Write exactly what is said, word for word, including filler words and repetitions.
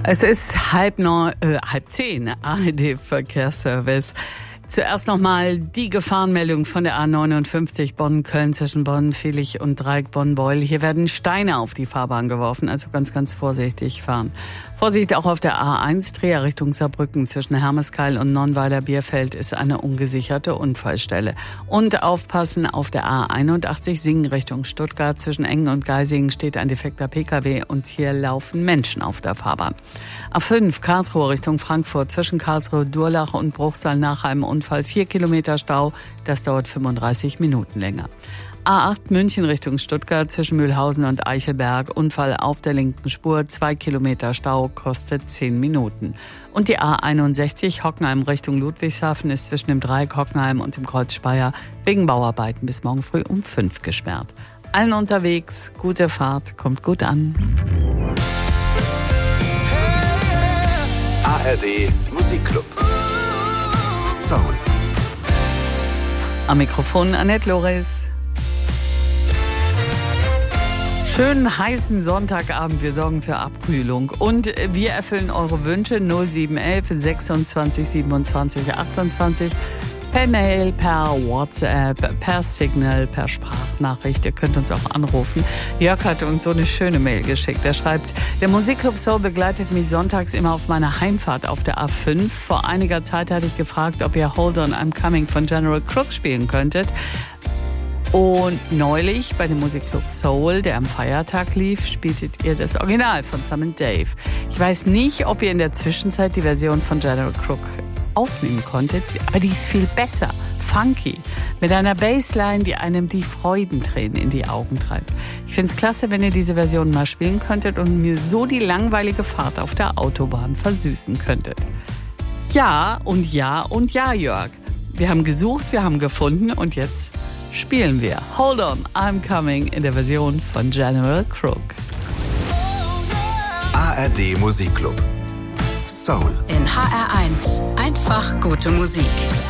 Es ist halb neun, äh, halb zehn, A R D-Verkehrsservice. Zuerst nochmal die Gefahrenmeldung von der A neunundfünfzig Bonn-Köln zwischen Bonn, Vilich und Dreieck Bonn-Beul. Hier werden Steine auf die Fahrbahn geworfen, also ganz, ganz vorsichtig fahren. Vorsicht auch auf der A eins, Trier Richtung Saarbrücken zwischen Hermeskeil und Nonnweiler-Bierfeld ist eine ungesicherte Unfallstelle. Und aufpassen auf der A einundachtzig, Singen Richtung Stuttgart zwischen Engen und Geisingen steht ein defekter P K W und hier laufen Menschen auf der Fahrbahn. A fünf, Karlsruhe Richtung Frankfurt zwischen Karlsruhe, Durlach und Bruchsal nach einem Unfall vier Kilometer Stau, das dauert fünfunddreißig Minuten länger. A acht München Richtung Stuttgart zwischen Mühlhausen und Eichelberg, Unfall auf der linken Spur, zwei Kilometer Stau, kostet zehn Minuten. Und die A einundsechzig Hockenheim Richtung Ludwigshafen ist zwischen dem Dreieck Hockenheim und dem Kreuz Speyer wegen Bauarbeiten bis morgen früh um fünf gesperrt. Allen unterwegs, gute Fahrt, kommt gut an. A R D Musikclub Soul. Am Mikrofon Annette Loris. Schönen heißen Sonntagabend, wir sorgen für Abkühlung und wir erfüllen eure Wünsche null sieben eins eins sechsundzwanzig siebenundzwanzig achtundzwanzig per Mail, per WhatsApp, per Signal, per Sprachnachricht. Ihr könnt uns auch anrufen. Jörg hatte uns so eine schöne Mail geschickt. Er schreibt, der Musikclub Soul begleitet mich sonntags immer auf meiner Heimfahrt auf der A fünf. Vor einiger Zeit hatte ich gefragt, ob ihr Hold On, I'm Coming von General Crook spielen könntet. Und neulich bei dem Musikclub Soul, der am Feiertag lief, spieltet ihr das Original von Sam and Dave. Ich weiß nicht, ob ihr in der Zwischenzeit die Version von General Crook aufnehmen konntet, aber die ist viel besser, funky, mit einer Bassline, die einem die Freudentränen in die Augen treibt. Ich find's klasse, wenn ihr diese Version mal spielen könntet und mir so die langweilige Fahrt auf der Autobahn versüßen könntet. Ja und ja und ja, Jörg. Wir haben gesucht, wir haben gefunden und jetzt spielen wir Hold On, I'm Coming in der Version von General Crook. A R D Musikclub Soul. In H R eins. Einfach gute Musik.